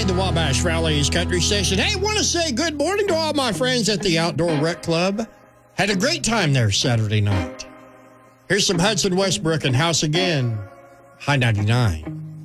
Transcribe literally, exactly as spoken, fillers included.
the Wabash Valley's country station. Hey, want to say good morning to all my friends at the Outdoor Rec Club. Had a great time there Saturday night. Here's some Hudson Westbrook and House Again, High ninety-nine.